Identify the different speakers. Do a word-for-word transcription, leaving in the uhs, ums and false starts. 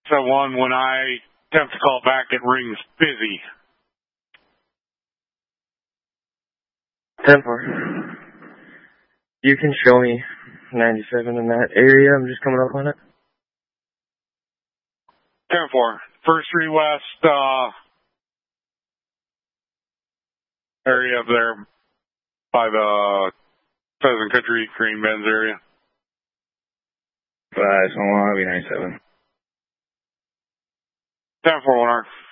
Speaker 1: So one, when I attempt to call back, it rings busy.
Speaker 2: ten four. You can show me ninety-seven in that area. I'm just coming up on it.
Speaker 1: ten four. First Street West, uh, area up there by the Pheasant Country, Green Bends area.
Speaker 3: Five, so I'll be ninety-seven.
Speaker 1: ten four one R.